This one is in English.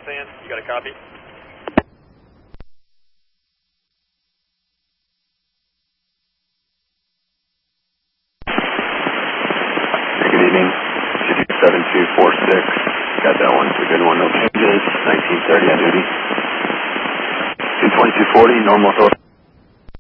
Sand. You got a copy? Good evening. 7246. Got that one. It's a good one. No changes. 1930 on duty. 22240. Normal.